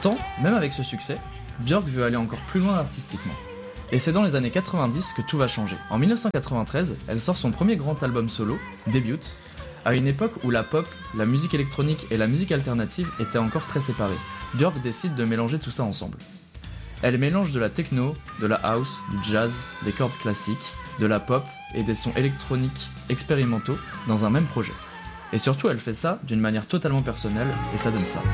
Pourtant, même avec ce succès, Björk veut aller encore plus loin artistiquement. Et c'est dans les années 90 que tout va changer. En 1993, elle sort son premier grand album solo, Debut, à une époque où la pop, la musique électronique et la musique alternative étaient encore très séparées. Björk décide de mélanger tout ça ensemble. Elle mélange de la techno, de la house, du jazz, des cordes classiques, de la pop et des sons électroniques expérimentaux dans un même projet. Et surtout, elle fait ça d'une manière totalement personnelle et ça donne ça.